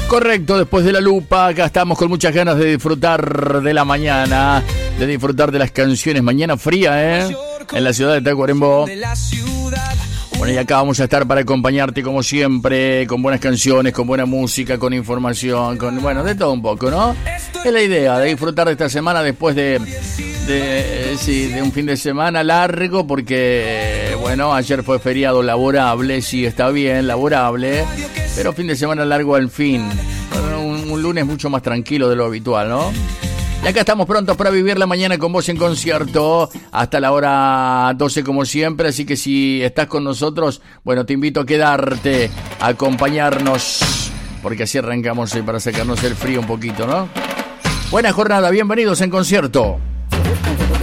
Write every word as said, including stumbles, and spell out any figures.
Correcto, después de la lupa, acá estamos con muchas ganas de disfrutar de la mañana, de disfrutar de las canciones. Mañana fría, ¿eh? En la ciudad de Tacuarembó. Bueno, y acá vamos a estar para acompañarte como siempre, con buenas canciones, con buena música, con información, con, bueno, de todo un poco, ¿no? Es la idea de disfrutar de esta semana después de, de, sí, de un fin de semana largo, porque, bueno, ayer fue feriado laborable, sí, está bien, laborable, pero fin de semana largo al fin. Un, un lunes mucho más tranquilo de lo habitual, ¿no? Y acá estamos prontos para vivir la mañana con vos en concierto hasta la hora doce como siempre, así que si estás con nosotros, bueno, te invito a quedarte, a acompañarnos, porque así arrancamos hoy para sacarnos el frío un poquito, ¿no? Buena jornada, bienvenidos en concierto.